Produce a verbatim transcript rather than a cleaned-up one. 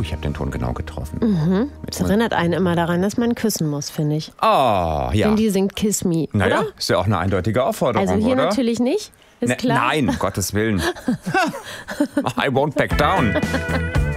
ich habe den Ton genau getroffen. Mhm. Das erinnert einen immer daran, dass man küssen muss, finde ich. Ah, ja. Wenn die singt Kiss Me, Naja, oder? ist ja auch eine eindeutige Aufforderung, Also hier oder? natürlich nicht, ist Ne- klar. Nein, um Gottes Willen. I won't back down.